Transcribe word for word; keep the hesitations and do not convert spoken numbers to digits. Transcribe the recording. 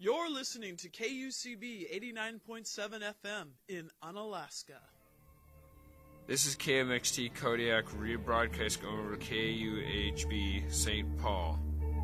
You're listening to K U C B eighty-nine point seven F M in Unalaska. This is K M X T Kodiak rebroadcasting over K U H B Saint Paul.